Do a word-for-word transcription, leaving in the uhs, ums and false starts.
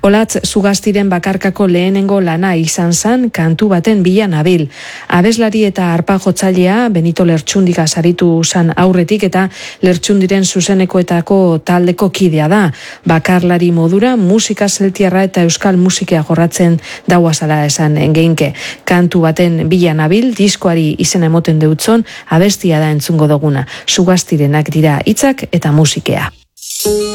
Olatz Zugastiren bakarkako lehenengo lana izan zan kantu baten bila nabil. Abeslari eta arpa jotzailea Benito Lertxundiga saritu zan aurretik eta Lertxundiren zuzenekoetako taldeko kidea da. Bakarlari modura musika zeltiarra eta euskal musikea jorratzen dauazala esan engeinke. Kantu baten bila nabil, diskoari izena emoten deutzon, abestia da entzungo duguna. Zugastirenak dira hitzak eta musikea.